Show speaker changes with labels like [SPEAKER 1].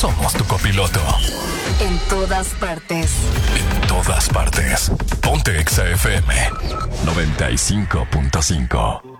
[SPEAKER 1] somos tu copiloto.
[SPEAKER 2] En todas partes.
[SPEAKER 1] En todas partes. Ponte Exa FM 95.5.